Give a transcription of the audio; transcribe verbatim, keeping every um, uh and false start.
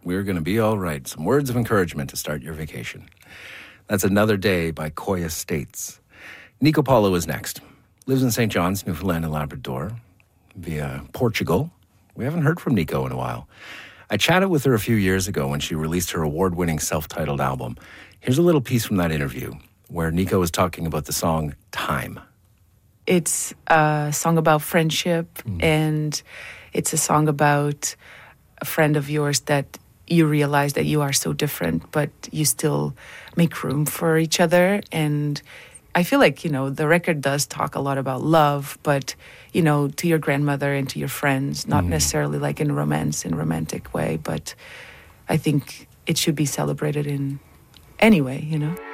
We're going to be all right. Some words of encouragement to start your vacation. That's Another Day by Koya States. Nico Paulo is next. Lives in Saint John's, Newfoundland and Labrador, via Portugal. We haven't heard from Nico in a while. I chatted with her a few years ago when she released her award-winning self-titled album. Here's a little piece from that interview where Nico was talking about the song Time. It's a song about friendship, mm. and it's a song about a friend of yours that you realize that you are so different, but you still make room for each other. And I feel like, you know, the record does talk a lot about love, but, you know, to your grandmother and to your friends, not mm. necessarily like in romance, in romantic way, but I think it should be celebrated in any way, you know.